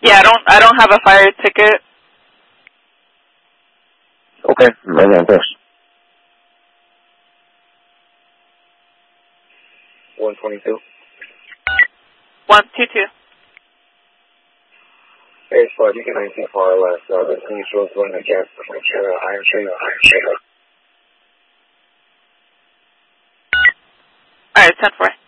Yeah, I don't have a fire ticket. Okay, thanks. 122. 122. Hey, Spud, you can 19 far left. The police road's running against Iron Shaker. Alright, 10-4.